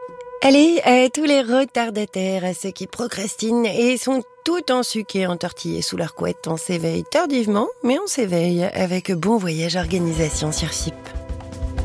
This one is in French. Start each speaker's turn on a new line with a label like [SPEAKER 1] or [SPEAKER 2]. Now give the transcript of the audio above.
[SPEAKER 1] Allez, à tous les retardataires, à ceux qui procrastinent et sont tout ensuqués, entortillés sous leur couette, on s'éveille tardivement, mais on s'éveille avec Bon Voyage Organisation sur FIP.